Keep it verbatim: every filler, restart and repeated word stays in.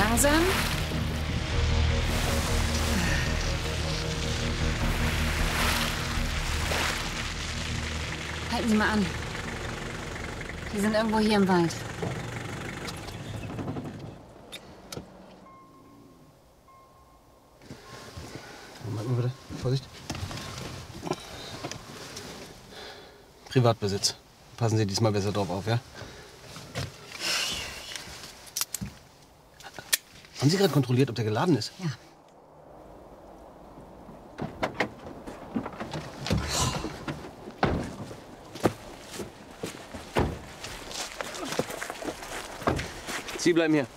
Sparsam? Halten Sie mal an. Die sind irgendwo hier im Wald. Moment mal bitte. Vorsicht. Privatbesitz. Passen Sie diesmal besser drauf auf, ja? Haben Sie gerade kontrolliert, ob der geladen ist? Ja. Sie bleiben hier.